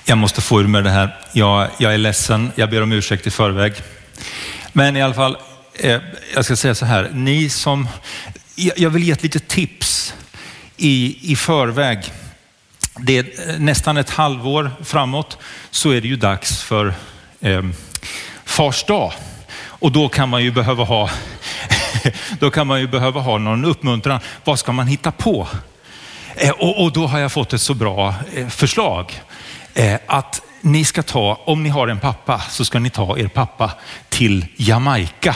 Jag måste få ur med det här. Jag är ledsen, jag ber om ursäkt i förväg. Men i alla fall, jag ska säga så här. Jag vill ge ett litet tips i förväg. Det är nästan ett halvår framåt, så är det ju dags för Fars dag. Och då kan man ju behöva ha någon uppmuntran. Vad ska man hitta på? Och då har jag fått ett så bra förslag. Att ni ska om ni har en pappa, så ska ni ta er pappa till Jamaica.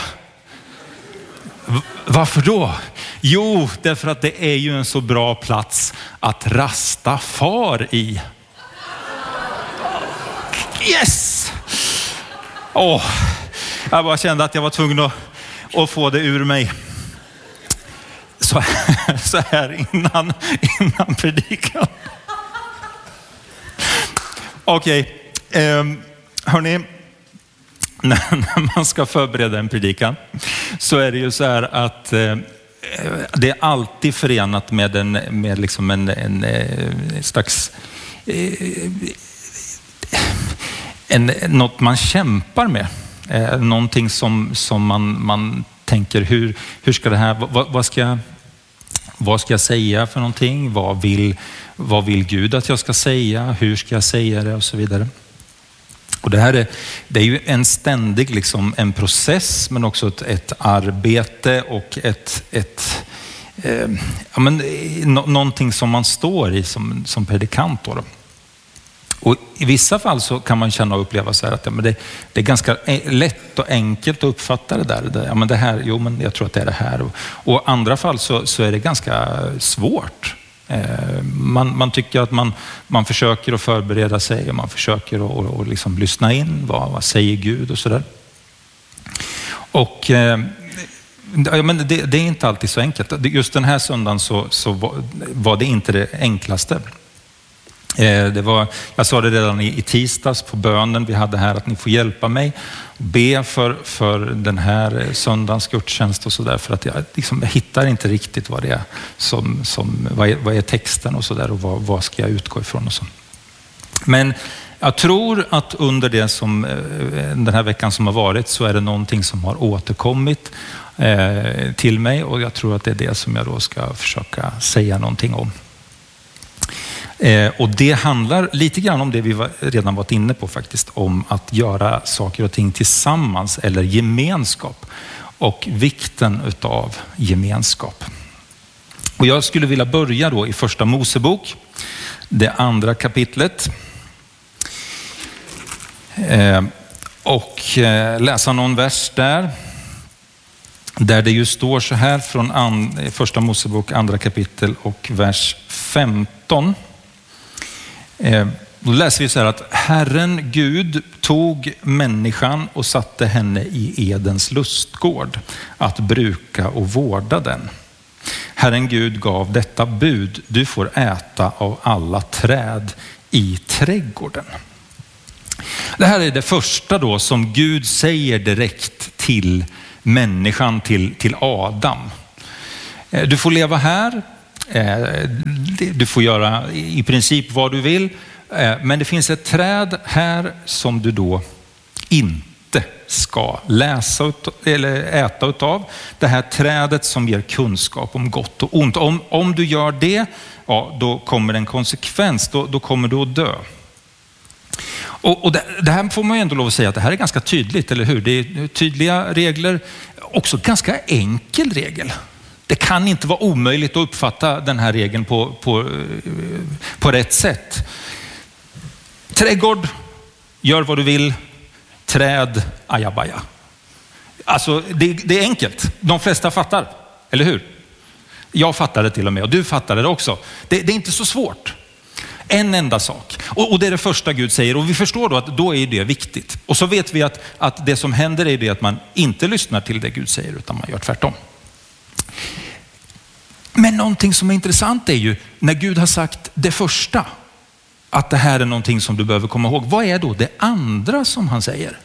Varför då? Jo, därför att det är ju en så bra plats att rasta far i. Yes! Jag bara kände att jag var tvungen att få det ur mig. Så här innan predikan. Okej, hörni, när man ska förbereda en predikan så är det ju så här att det är alltid förenat med liksom en slags något man kämpar med, någonting som man tänker hur ska det här, vad ska jag säga för någonting, vad vill Gud att jag ska säga, hur ska jag säga det och så vidare. Och det är ju en ständig liksom en process, men också ett arbete och någonting som man står i som predikant då. Och i vissa fall så kan man känna och uppleva så här att det är ganska lätt och enkelt att uppfatta det där. Ja, men det här, jo men jag tror att det är det här. Och i andra fall så är det ganska svårt. Man tycker att man försöker att förbereda sig och man försöker att liksom lyssna in vad säger Gud och sådär. Och men det är inte alltid så enkelt. Just den här söndagen så var det inte det enklaste. Jag sa det redan i tisdags på bönen vi hade här, att ni får hjälpa mig be för den här söndagens gudstjänst och så där, för att jag hittar inte riktigt vad det är vad är texten och så där, och vad ska jag utgå ifrån och så. Men jag tror att under det som den här veckan som har varit, så är det någonting som har återkommit till mig, och jag tror att det är det som jag då ska försöka säga någonting om. Och det handlar lite grann om det vi redan varit inne på faktiskt, om att göra saker och ting tillsammans eller gemenskap, och vikten utav gemenskap. Och jag skulle vilja börja då i första Mosebok, det andra kapitlet, och läsa någon vers där det ju står så här från första Mosebok andra kapitel och vers 15. Då läser vi så här att Herren Gud tog människan och satte henne i Edens lustgård att bruka och vårda den. Herren Gud gav detta bud: du får äta av alla träd i trädgården. Det här är det första då som Gud säger direkt till människan, till Adam. Du får leva här. Du får göra i princip vad du vill, men det finns ett träd här som du då inte ska läsa eller äta utav. Det här trädet som ger kunskap om gott och ont. Om du gör det, ja, då kommer en konsekvens, då kommer du att dö. Och det här får man ju ändå lov att säga att det här är ganska tydligt, eller hur? Det är tydliga regler, också ganska enkel regel. Det kan inte vara omöjligt att uppfatta den här regeln på rätt sätt. Trädgård, gör vad du vill. Träd, ajabaja. Alltså det är enkelt. De flesta fattar, eller hur? Jag fattar det till och med, och du fattar det också. Det är inte så svårt. En enda sak. Och det är det första Gud säger. Och vi förstår då att då är det viktigt. Och så vet vi att det som händer är det att man inte lyssnar till det Gud säger, utan man gör tvärtom. Men någonting som är intressant är ju när Gud har sagt det första, att det här är någonting som du behöver komma ihåg. Vad är då det andra som han säger?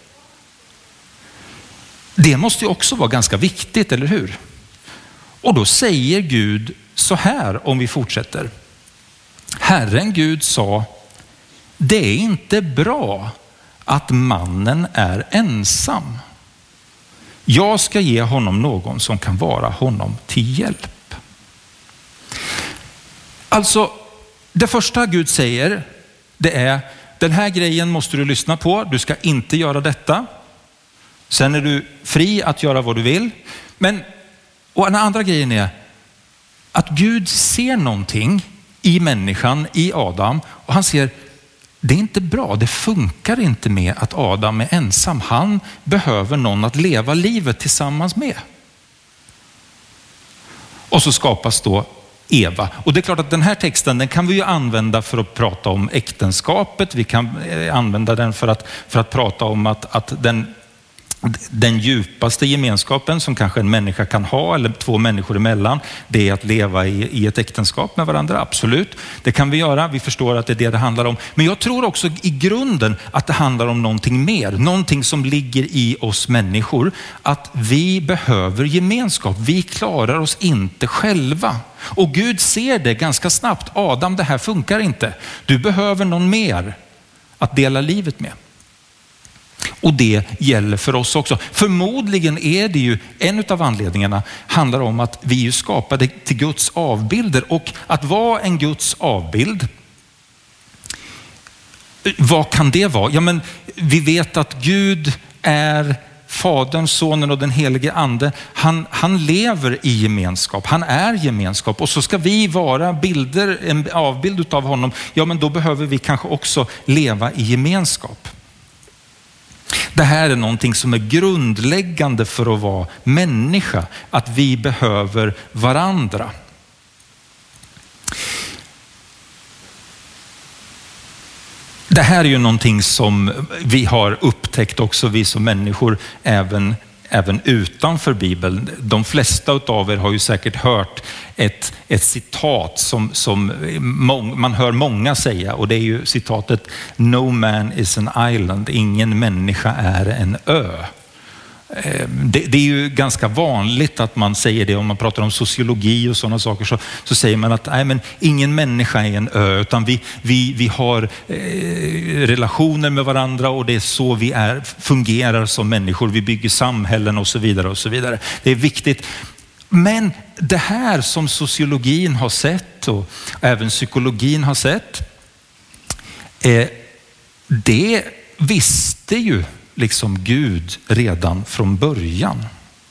Det måste ju också vara ganska viktigt, eller hur? Och då säger Gud så här, om vi fortsätter. Herren Gud sa: det är inte bra att mannen är ensam. Jag ska ge honom någon som kan vara honom till hjälp. Alltså, det första Gud säger, det är: den här grejen måste du lyssna på. Du ska inte göra detta. Sen är du fri att göra vad du vill. Och den andra grejen är att Gud ser någonting i människan, i Adam. Och han ser, det är inte bra. Det funkar inte med att Adam är ensam. Han behöver någon att leva livet tillsammans med. Och så skapas då Eva. Och det är klart att den här texten, den kan vi ju använda för att prata om äktenskapet. Vi kan använda den för att prata om att den djupaste gemenskapen som kanske en människa kan ha, eller två människor emellan, det är att leva i ett äktenskap med varandra. Absolut, det kan vi göra. Vi förstår att det är det handlar om. Men jag tror också i grunden att det handlar om någonting mer. Någonting som ligger i oss människor. Att vi behöver gemenskap. Vi klarar oss inte själva. Och Gud ser det ganska snabbt. Adam, det här funkar inte. Du behöver någon mer att dela livet med. Och det gäller för oss också. Förmodligen är det ju, en av anledningarna handlar om att vi är skapade till Guds avbilder. Och att vara en Guds avbild, vad kan det vara? Ja, men vi vet att Gud är Fadern, Sonen och den helige Ande. Han lever i gemenskap. Han är gemenskap. Och så ska vi vara en avbild av honom. Ja, men då behöver vi kanske också leva i gemenskap. Det här är någonting som är grundläggande för att vara människa. Att vi behöver varandra. Det här är ju någonting som vi har upptäckt också, vi som människor, även utanför Bibeln. De flesta av er har ju säkert hört ett citat som man hör många säga, och det är ju citatet: "No man is an island", ingen människa är en ö. Det är ju ganska vanligt att man säger det om man pratar om sociologi och sådana saker, så säger man att nej, men ingen människa är en ö, utan vi har relationer med varandra, och det är så vi fungerar som människor. Vi bygger samhällen och så vidare och så vidare. Det är viktigt. Men det här som sociologin har sett och även psykologin har sett, det visste ju liksom Gud redan från början.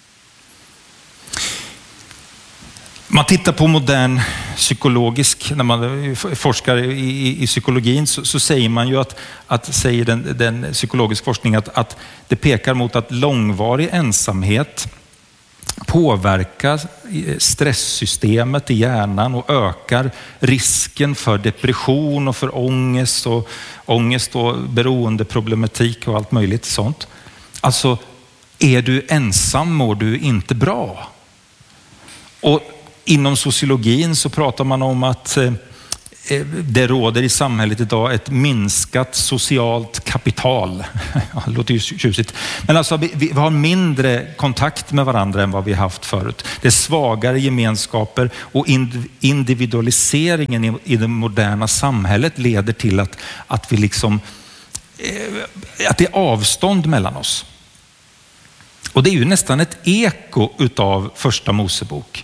Man tittar på modern psykologisk, när man forskar i psykologin, så säger man ju att säger den psykologisk forskning att det pekar mot att långvarig ensamhet påverkar stresssystemet i hjärnan och ökar risken för depression och för ångest och beroendeproblematik och allt möjligt sånt. Alltså, är du ensam mår du inte bra. Och inom sociologin så pratar man om att det råder i samhället idag ett minskat socialt kapital. Det låter ju tjusigt. Men alltså vi har mindre kontakt med varandra än vad vi haft förut. Det är svagare gemenskaper, och individualiseringen i det moderna samhället leder till att vi liksom, att det är avstånd mellan oss. Och det är ju nästan ett eko utav första Mosebok.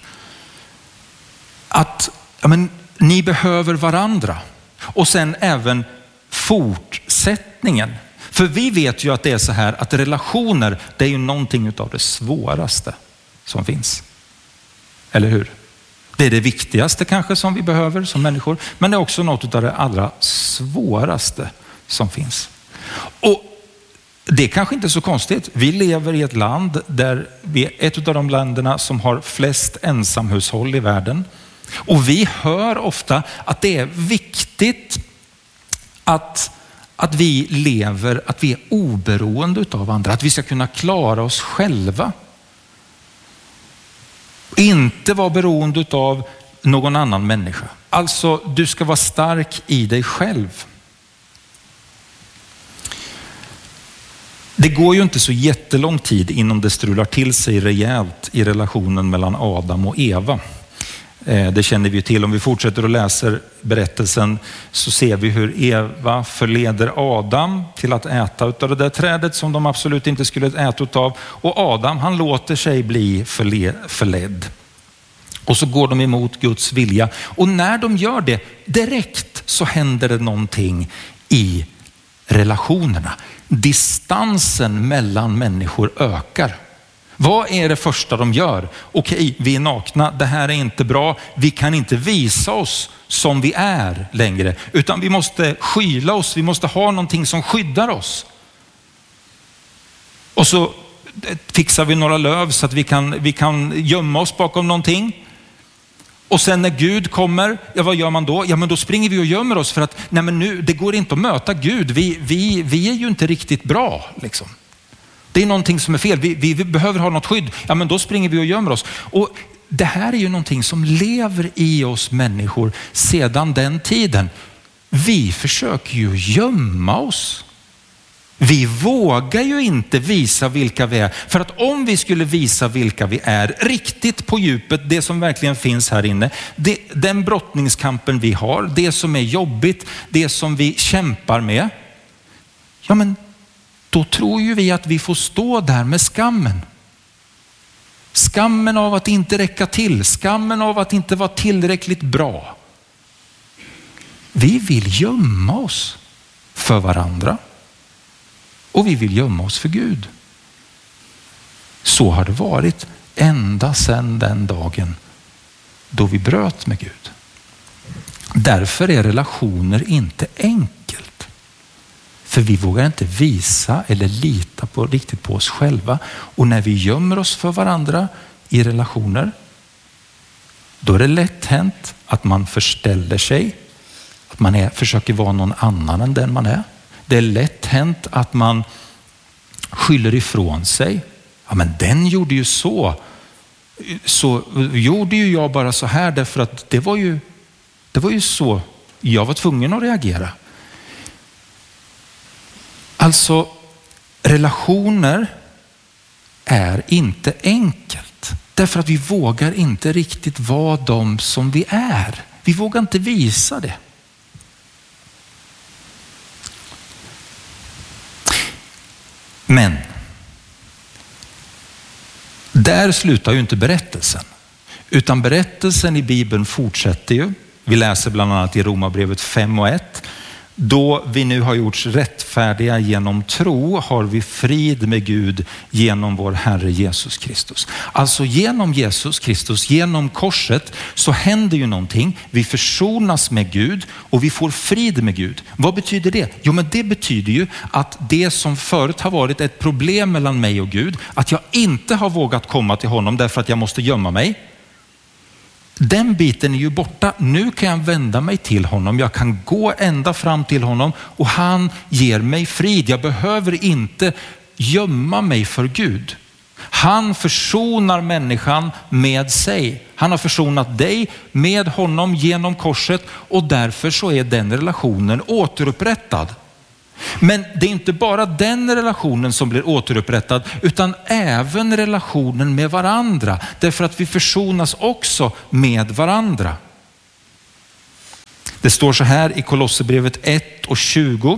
Att, ja, men ni behöver varandra. Och sen även fortsättningen. För vi vet ju att det är så här att relationer, det är ju någonting av det svåraste som finns. Eller hur? Det är det viktigaste kanske som vi behöver som människor. Men det är också något av det allra svåraste som finns. Och det är kanske inte så konstigt. Vi lever i ett land där vi är ett av de länderna som har flest ensamhushåll i världen. Och vi hör ofta att det är viktigt att vi lever, att vi är oberoende av andra, att vi ska kunna klara oss själva. Inte vara beroende av någon annan människa. Alltså, du ska vara stark i dig själv. Det går ju inte så jättelång tid innan det strular till sig rejält i relationen mellan Adam och Eva. Det känner vi till. Om vi fortsätter och läser berättelsen så ser vi hur Eva förleder Adam till att äta av det där trädet som de absolut inte skulle äta av. Och Adam, han låter sig bli förledd. Och så går de emot Guds vilja. Och när de gör det, direkt så händer det någonting i relationerna. Distansen mellan människor ökar. Vad är det första de gör? Okej, vi är nakna, det här är inte bra. Vi kan inte visa oss som vi är längre. Utan vi måste skyla oss, vi måste ha någonting som skyddar oss. Och så fixar vi några löv så att vi kan gömma oss bakom någonting. Och sen när Gud kommer, ja, vad gör man då? Ja, men då springer vi och gömmer oss för att nej, men nu, det går inte att möta Gud. Vi är ju inte riktigt bra liksom. Det är någonting som är fel. Vi behöver ha något skydd. Ja, men då springer vi och gömmer oss. Och det här är ju någonting som lever i oss människor sedan den tiden. Vi försöker ju gömma oss. Vi vågar ju inte visa vilka vi är. För att om vi skulle visa vilka vi är riktigt på djupet, det som verkligen finns här inne, den brottningskampen vi har, det som är jobbigt, det som vi kämpar med, ja, men då tror ju vi att vi får stå där med skammen. Skammen av att inte räcka till, skammen av att inte vara tillräckligt bra. Vi vill gömma oss för varandra. Och vi vill gömma oss för Gud. Så har det varit ända sedan den dagen då vi bröt med Gud. Därför är relationer inte enkelt. För vi vågar inte visa eller lita riktigt på oss själva. Och när vi gömmer oss för varandra i relationer, då är det lätt hänt att man förställer sig. Att man försöker vara någon annan än den man är. Det är lätt hänt att man skyller ifrån sig. Ja, men den gjorde ju så gjorde ju jag bara så här därför att det var ju så jag var tvungen att reagera. Alltså, relationer är inte enkelt. Därför att vi vågar inte riktigt vara de som vi är. Vi vågar inte visa det. Men där slutar ju inte berättelsen. Utan berättelsen i Bibeln fortsätter ju. Vi läser bland annat i Romarbrevet 5:1. Då vi nu har gjorts rättfärdiga genom tro har vi frid med Gud genom vår Herre Jesus Kristus. Alltså genom Jesus Kristus, genom korset så händer ju någonting. Vi försonas med Gud och vi får frid med Gud. Vad betyder det? Jo, men det betyder ju att det som förut har varit ett problem mellan mig och Gud, att jag inte har vågat komma till honom därför att jag måste gömma mig. Den biten är ju borta. Nu kan jag vända mig till honom. Jag kan gå ända fram till honom och han ger mig frid. Jag behöver inte gömma mig för Gud. Han försonar människan med sig. Han har försonat dig med honom genom korset och därför så är den relationen återupprättad. Men det är inte bara den relationen som blir återupprättad utan även relationen med varandra. Därför att vi försonas också med varandra. Det står så här i Kolosserbrevet 1:20.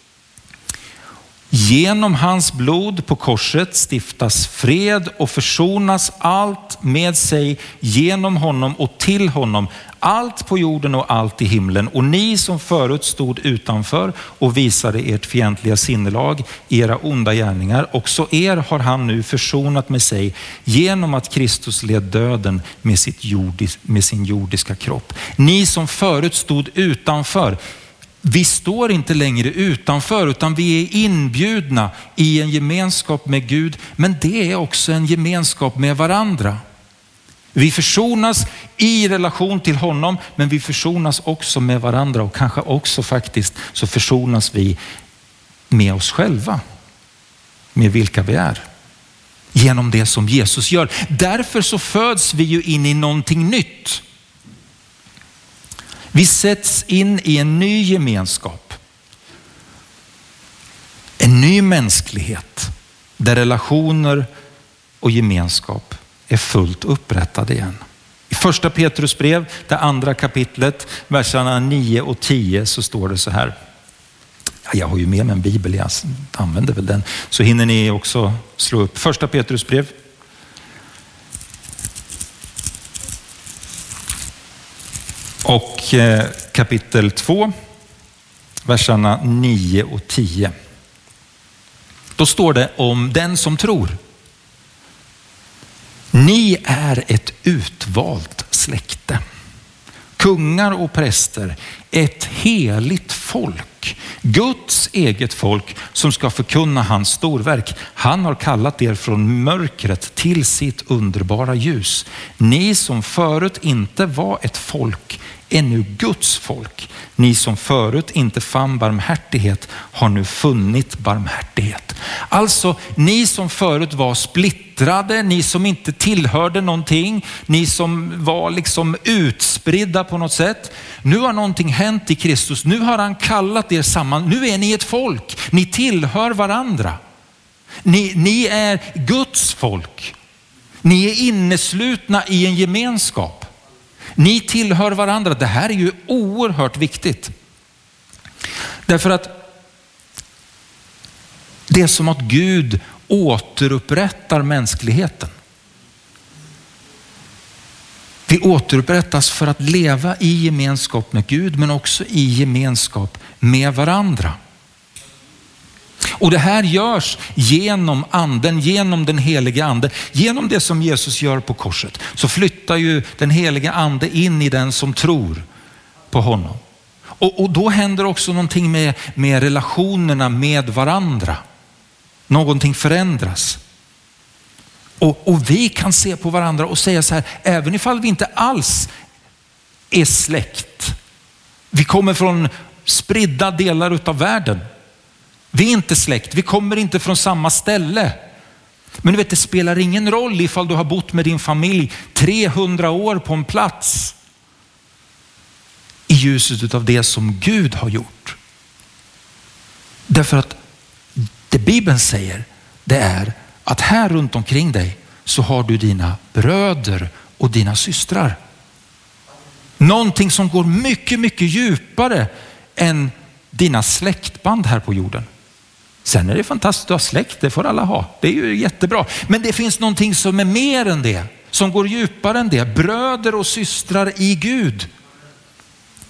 Genom hans blod på korset stiftas fred och försonas allt med sig genom honom och till honom. Allt på jorden och allt i himlen. Och ni som förut stod utanför och visade ert fientliga sinnelag, era onda gärningar, också er har han nu försonat med sig genom att Kristus led döden med sin jordiska kropp. Ni som förut stod utanför. Vi står inte längre utanför utan vi är inbjudna i en gemenskap med Gud. Men det är också en gemenskap med varandra. Vi försonas i relation till honom men vi försonas också med varandra och kanske också faktiskt så försonas vi med oss själva. Med vilka vi är. Genom det som Jesus gör. Därför så föds vi ju in i någonting nytt. Vi sätts in i en ny gemenskap. En ny mänsklighet. Där relationer och gemenskap är fullt upprättade igen. första Petrus brev, det andra kapitlet, verserna 9 och 10 så står det så här. Jag har ju med mig en bibel, jag använder väl den. Så hinner ni också slå upp första Petrus brev. Och kapitel 2, verserna 9 och 10. Då står det om den som tror. Ni är ett utvalt släkte, kungar och präster, ett heligt folk, Guds eget folk som ska förkunna hans storverk. Han har kallat er från mörkret till sitt underbara ljus. Ni som förut inte var ett folk är nu Guds folk. Ni som förut inte fann barmhärtighet har nu funnit barmhärtighet. Alltså, ni som förut var splittrade, ni som inte tillhörde någonting, ni som var liksom utspridda på något sätt. Nu har någonting hänt i Kristus. Nu har han kallat er samman. Nu är ni ett folk. Ni tillhör varandra. Ni är Guds folk. Ni är inneslutna i en gemenskap. Ni tillhör varandra. Det här är ju oerhört viktigt. Därför att det är som att Gud återupprättar mänskligheten. Vi återupprättas för att leva i gemenskap med Gud, men också i gemenskap med varandra. Och det här görs genom anden, genom den heliga ande. Genom det som Jesus gör på korset så flyttar ju den heliga ande in i den som tror på honom. Och då händer också någonting med relationerna med varandra. Någonting förändras. Och vi kan se på varandra och säga så här, även ifall vi inte alls är släkt. Vi kommer från spridda delar av världen. Vi är inte släkt, vi kommer inte från samma ställe. Men du vet, det spelar ingen roll ifall du har bott med din familj 300 år på en plats. I ljuset av det som Gud har gjort. Därför att det Bibeln säger, det är att här runt omkring dig så har du dina bröder och dina systrar. Någonting som går mycket, mycket djupare än dina släktband här på jorden. Sen är det fantastiskt att ha släkt, det får alla ha. Det är ju jättebra. Men det finns någonting som är mer än det, som går djupare än det. Bröder och systrar i Gud.